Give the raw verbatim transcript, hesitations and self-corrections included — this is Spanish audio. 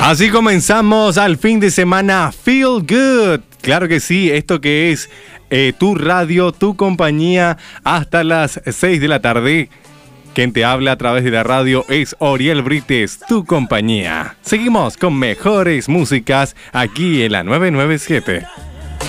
Así comenzamos al fin de semana Feel Good. Claro que sí, esto que es eh, tu radio, tu compañía, hasta las seis de la tarde. Quien te habla a través de la radio es Oriel Brites, tu compañía. Seguimos con mejores músicas aquí en la nueve nueve siete.